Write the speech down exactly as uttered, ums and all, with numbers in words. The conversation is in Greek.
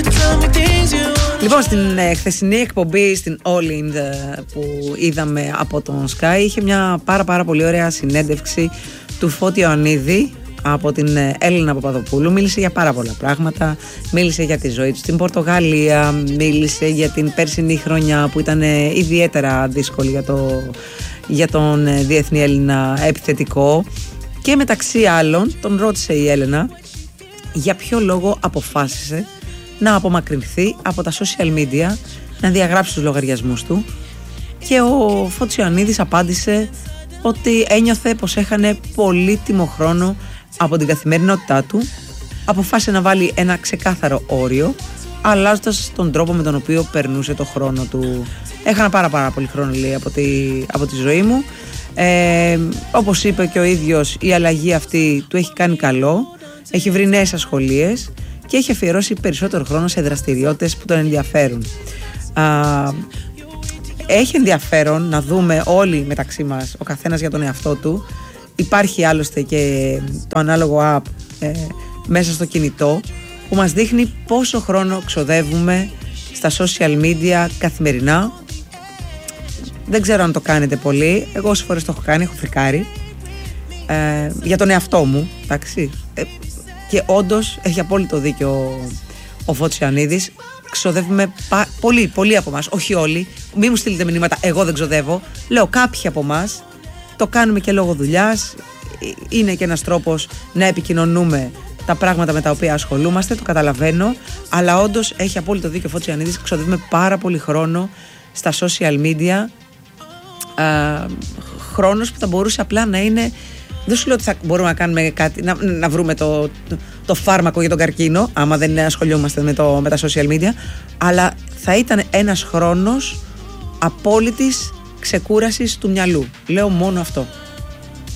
Λοιπόν, στην ε, χθεσινή εκπομπή, στην All In ε, που είδαμε από τον Sky, είχε μια πάρα πάρα πολύ ωραία συνέντευξη του Φώτη Ιωαννίδη από την ε, Έλληνα Παπαδοπούλου. Μίλησε για πάρα πολλά πράγματα. Μίλησε για τη ζωή του στην Πορτογαλία. Μίλησε για την περσινή χρονιά που ήταν ε, ιδιαίτερα δύσκολη για, το, για τον ε, διεθνή Έλληνα επιθετικό. Και μεταξύ άλλων τον ρώτησε η Έλενα για ποιο λόγο αποφάσισε να απομακρυνθεί από τα social media, να διαγράψει τους λογαριασμούς του, και ο Φώτης Ιωαννίδης απάντησε ότι ένιωθε πως έχανε πολύτιμο χρόνο από την καθημερινότητά του. Αποφάσισε να βάλει ένα ξεκάθαρο όριο, αλλάζοντας τον τρόπο με τον οποίο περνούσε το χρόνο του. Έχανα πάρα πάρα πολύ χρόνο, λέει, από τη, από τη ζωή μου. Ε, όπως είπε και ο ίδιος, η αλλαγή αυτή του έχει κάνει καλό, έχει βρει νέες ασχολίες και έχει αφιερώσει περισσότερο χρόνο σε δραστηριότητες που τον ενδιαφέρουν. Α, έχει ενδιαφέρον να δούμε όλοι μεταξύ μας, ο καθένας για τον εαυτό του. Υπάρχει άλλωστε και το ανάλογο app ε, μέσα στο κινητό που μας δείχνει πόσο χρόνο ξοδεύουμε στα social media καθημερινά. Δεν ξέρω αν το κάνετε πολύ. Εγώ όσες φορές το έχω κάνει, έχω φρικάρει ε, για τον εαυτό μου, εντάξει. Ε, και όντως έχει απόλυτο δίκιο ο, ο Φώτης Ιωαννίδης. Ξοδεύουμε πα, πολλοί, πολλοί από εμάς, όχι όλοι. Μην μου στείλετε μηνύματα, εγώ δεν ξοδεύω. Λέω κάποιοι από εμάς το κάνουμε και λόγω δουλειάς. Είναι και ένας τρόπος να επικοινωνούμε τα πράγματα με τα οποία ασχολούμαστε, το καταλαβαίνω. Αλλά όντως έχει απόλυτο δίκιο ο Φώτης Ιωαννίδης. Ξοδεύουμε πάρα πολύ χρόνο στα social media. Uh, χρόνος που θα μπορούσε απλά να είναι, δεν σου λέω ότι θα μπορούμε να κάνουμε κάτι, να, να βρούμε το, το, το φάρμακο για τον καρκίνο, άμα δεν ασχολιόμαστε με, το, με τα social media, αλλά θα ήταν ένας χρόνος απόλυτης ξεκούρασης του μυαλού. Λέω μόνο αυτό.